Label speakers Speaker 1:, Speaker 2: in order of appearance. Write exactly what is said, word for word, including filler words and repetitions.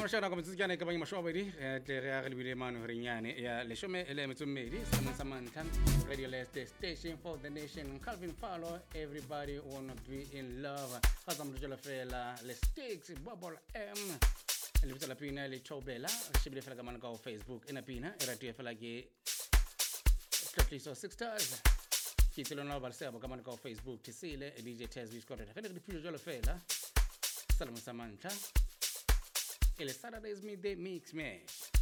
Speaker 1: moshana go metsiki yana ke bang mashobedi te re a re lebile mano re nyane ya leshome ele metsommedi sa Samantha Radio Leste Station for the Nation. Calvin Fallo, everybody wanna be in love. Kaza mrujela fela le sticks bubble M le bitsa la pina le chobela re shebile fela ka mana ka Facebook ena pina e radio fela ke Tliso six stars ke tselo na ba se ba ka mana ka Facebook tisile D J Tez we score fela ke dipilo jela fela Salmo Samantha. El Saturday's midday mix, man.